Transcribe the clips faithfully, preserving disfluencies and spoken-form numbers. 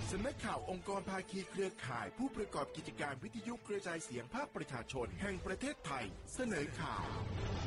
สำนักข่าวองค์กรภาคีเครือข่ายผู้ประกอบกิจการวิทยุกระจายเสียงภาคประชาชนแห่งประเทศไทยเสนอข่าว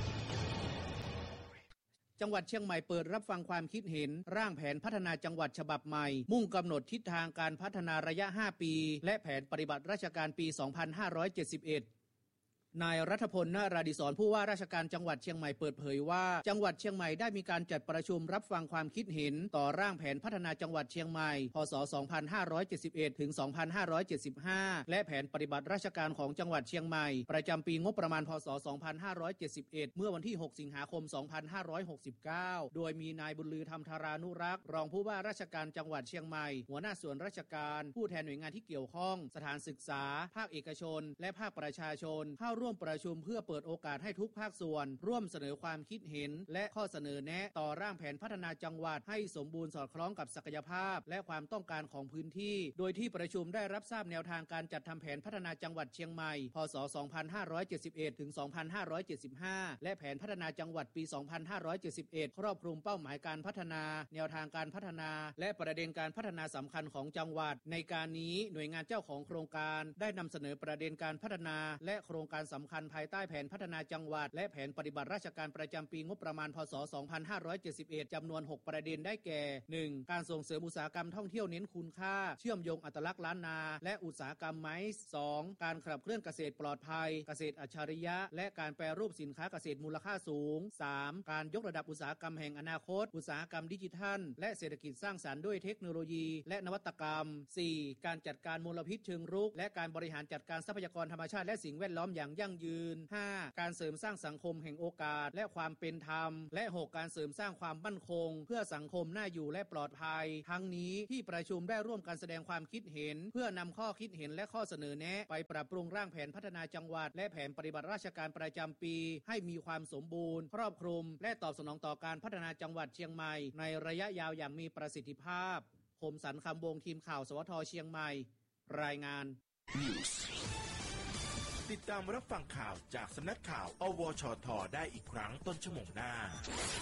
จังหวัดเชียงใหม่เปิดรับฟังความคิดเห็นร่างแผนพัฒนาจังหวัดฉบับใหม่มุ่งกำหนดทิศทางการพัฒนาระยะห้าปีและแผนปฏิบัติราชการปีสองพันห้าร้อยเจ็ดสิบเอ็ดนายรัฐพล นาราดิศรผู้ว่าราชการจังหวัดเชียงใหม่เปิดเผยว่าจังหวัดเชียงใหม่ได้มีการจัดประชุมรับฟังความคิดเห็นต่อร่างแผนพัฒนาจังหวัดเชียงใหม่พ.ศ. สองพันห้าร้อยเจ็ดสิบเอ็ด ถึง สองพันห้าร้อยเจ็ดสิบห้า และแผนปฏิบัติราชการของจังหวัดเชียงใหม่ประจำปีงบประมาณพ.ศ. สองพันห้าร้อยเจ็ดสิบเอ็ด เมื่อวันที่หกสิงหาคมสองพันห้าร้อยหกสิบเก้าโดยมีนายบุญลือธรรมธารานุรักษ์รองผู้ว่าราชการจังหวัดเชียงใหม่หัวหน้าส่วนราชการผู้แทนหน่วยงานที่เกี่ยวข้องสถานศึกษาภาคเอกชนและภาคประชาชนเข้าร่วมประชุมเพื่อเปิดโอกาสให้ทุกภาคส่วนร่วมเสนอความคิดเห็นและข้อเสนอแนะต่อร่างแผนพัฒนาจังหวัดให้สมบูรณ์สอดคล้องกับศักยภาพและความต้องการของพื้นที่โดยที่ประชุมได้รับทราบแนวทางการจัดทำแผนพัฒนาจังหวัดเชียงใหม่พ.ศ. สองพันห้าร้อยเจ็ดสิบเอ็ด ถึง สองพันห้าร้อยเจ็ดสิบห้า และแผนพัฒนาจังหวัดปี สองพันห้าร้อยเจ็ดสิบเอ็ด ครอบคลุมเป้าหมายการพัฒนาแนวทางการพัฒนาและประเด็นการพัฒนาสำคัญของจังหวัดในการนี้หน่วยงานเจ้าของโครงการได้นำเสนอประเด็นการพัฒนาและโครงการสำคัญภายใต้แผนพัฒนาจังหวัดและแผนปฏิบัติราชการประจำปีงบประมาณพ.ศ. สองพันห้าร้อยเจ็ดสิบเอ็ด จำนวนหกประเด็นได้แก่ หนึ่ง การส่งเสริมอุตสาหกรรมท่องเที่ยวเน้นคุณค่าเชื่อมโยงอัตลักษณ์ล้านนาและอุตสาหกรรมไม้ สอง การขับเคลื่อนเกษตรปลอดภัยเกษตรอัจฉริยะและการแปรรูปสินค้าเกษตรมูลค่าสูง สาม การยกระดับอุตสาหกรรมแห่งอนาคตอุตสาหกรรมดิจิทัลและเศรษฐกิจสร้างสรรค์ด้วยเทคโนโลยีและนวัตกรรม สี่ การจัดการมลพิษเชิงรุกและการบริหารจัดการทรัพยากรธรรมชาติและสิ่งแวดล้อมอย่างยั่งยืน ห้า การเสริมสร้างสังคมแห่งโอกาสและความเป็นธรรมและ หก การเสริมสร้างความมั่นคงเพื่อสังคมน่าอยู่และปลอดภัยทั้งนี้ที่ประชุมได้ร่วมกันแสดงความคิดเห็นเพื่อนำข้อคิดเห็นและข้อเสนอแนะไปปรับปรุงร่างแผนพัฒนาจังหวัดและแผนปฏิบัติราชการประจำปีให้มีความสมบูรณ์ครอบคลุมและตอบสนองต่อการพัฒนาจังหวัดเชียงใหม่ในระยะยาวอย่างมีประสิทธิภาพคมสันต์คำวงศ์ทีมข่าวสวทเชียงใหม่รายงานติดตามรับฟังข่าวจากสำนักข่าวอวชทได้อีกครั้งต้นชั่วโมงหน้า